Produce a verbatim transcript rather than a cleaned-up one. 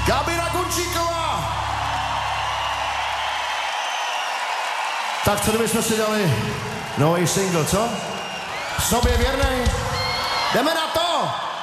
Gabina Kunčíková. Tak co kdybychom si dali nový single, co? Sobě věrnej. Jdeme na to!